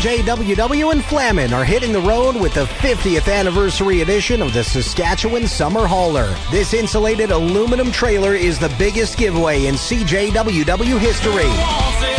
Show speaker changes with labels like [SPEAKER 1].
[SPEAKER 1] CJWW and Flamin are hitting the road with the 50th anniversary edition of the Saskatchewan Summer Hauler. This insulated aluminum trailer is the biggest giveaway in CJWW history.